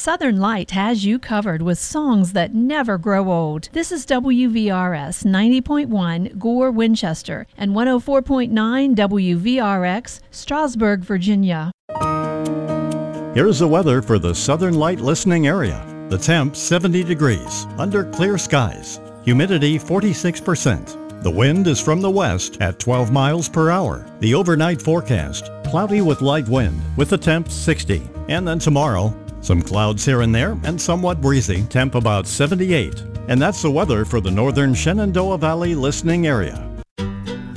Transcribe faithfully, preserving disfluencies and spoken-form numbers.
Southern Light has you covered with songs that never grow old. This is W V R S ninety point one Gore, Winchester, and one oh four point nine W V R X, Strasburg, Virginia. Here's the weather for the Southern Light listening area. The temp seventy degrees, under clear skies. Humidity forty-six percent. The wind is from the west at twelve miles per hour. The overnight forecast, cloudy with light wind, with the temp sixty. And then tomorrow, some clouds here and there and somewhat breezy, temp about seventy-eight. And that's the weather for the northern Shenandoah Valley listening area.